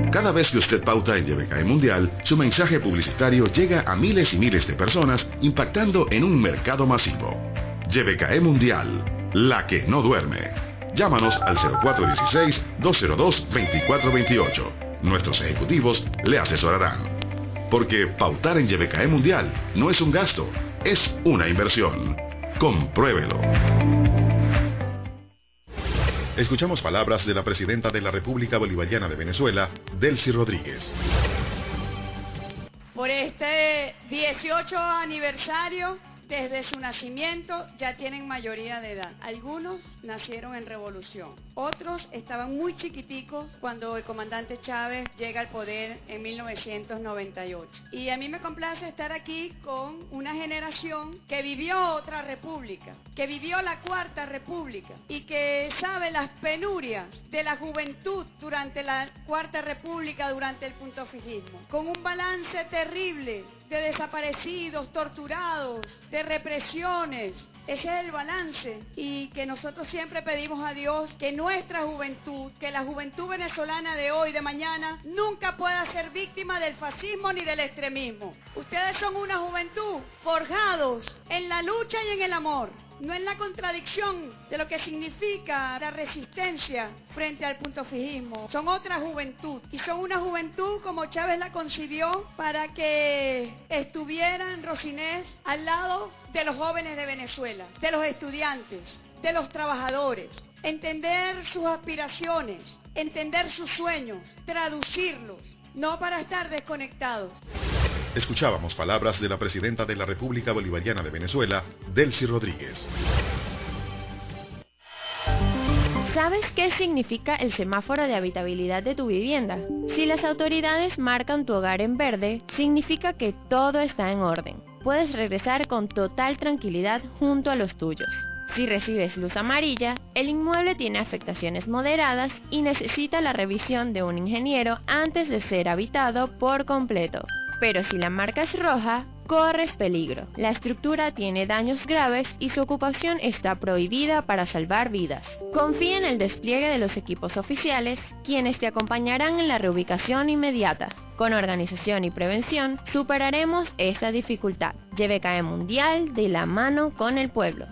Cada vez que usted pauta en YBKE Mundial, su mensaje publicitario llega a miles y miles de personas, impactando en un mercado masivo. YBKE Mundial, la que no duerme. Llámanos al 0416-202-2428. Nuestros ejecutivos le asesorarán. Porque pautar en YBKE Mundial no es un gasto, es una inversión. Compruébelo. Escuchamos palabras de la presidenta de la República Bolivariana de Venezuela, Delcy Rodríguez. Por este 18 aniversario, desde su nacimiento ya tienen mayoría de edad. Algunos nacieron en revolución, otros estaban muy chiquiticos cuando el comandante Chávez llega al poder en 1998. Y a mí me complace estar aquí con una generación que vivió otra república, que vivió la Cuarta República y que sabe las penurias de la juventud durante la Cuarta República, durante el puntofijismo, con un balance terrible de desaparecidos, torturados, de represiones. Ese es el balance, y que nosotros siempre pedimos a Dios que nuestra juventud, que la juventud venezolana de hoy, de mañana, nunca pueda ser víctima del fascismo ni del extremismo. Ustedes son una juventud forjados en la lucha y en el amor, no en la contradicción de lo que significa la resistencia frente al puntofijismo. Son otra juventud, y son una juventud como Chávez la concibió, para que estuvieran Rocinés al lado de los jóvenes de Venezuela, de los estudiantes, de los trabajadores. Entender sus aspiraciones, entender sus sueños, traducirlos, no para estar desconectados. Escuchábamos palabras de la presidenta de la República Bolivariana de Venezuela, Delcy Rodríguez. ¿Sabes qué significa el semáforo de habitabilidad de tu vivienda? Si las autoridades marcan tu hogar en verde, significa que todo está en orden. Puedes regresar con total tranquilidad junto a los tuyos. Si recibes luz amarilla, el inmueble tiene afectaciones moderadas y necesita la revisión de un ingeniero antes de ser habitado por completo. Pero si la marca es roja, corres peligro. La estructura tiene daños graves y su ocupación está prohibida para salvar vidas. Confía en el despliegue de los equipos oficiales, quienes te acompañarán en la reubicación inmediata. Con organización y prevención, superaremos esta dificultad. YBKE Mundial, de la mano con el pueblo.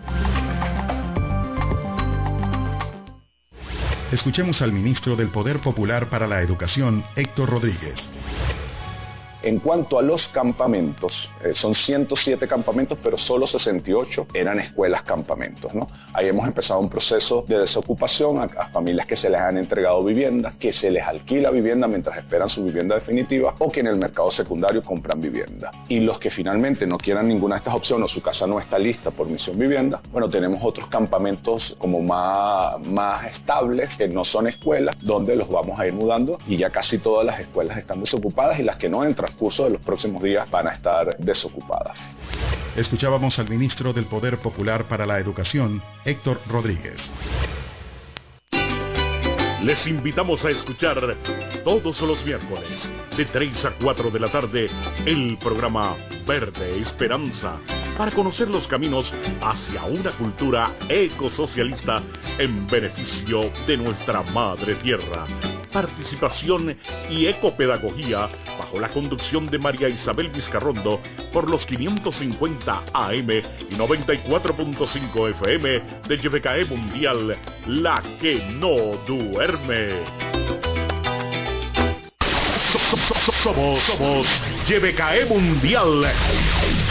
Escuchemos al ministro del Poder Popular para la Educación, Héctor Rodríguez. En cuanto a los campamentos, son 107 campamentos, pero solo 68 eran escuelas campamentos, ¿no? Ahí hemos empezado un proceso de desocupación a familias que se les han entregado viviendas, que se les alquila vivienda mientras esperan su vivienda definitiva, o que en el mercado secundario compran vivienda. Y los que finalmente no quieran ninguna de estas opciones, o su casa no está lista por Misión Vivienda, bueno, tenemos otros campamentos como más estables, que no son escuelas, donde los vamos a ir mudando, y ya casi todas las escuelas están desocupadas, y las que no entran curso de los próximos días van a estar desocupadas. Escuchábamos al ministro del Poder Popular para la Educación, Héctor Rodríguez. Les invitamos a escuchar todos los miércoles de 3 a 4 de la tarde el programa Verde Esperanza, para conocer los caminos hacia una cultura ecosocialista en beneficio de nuestra madre tierra. Participación y ecopedagogía bajo la conducción de María Isabel Vizcarrondo por los 550 AM y 94.5 FM de YBKE Mundial, la que no duerme. Somos YBKE Mundial.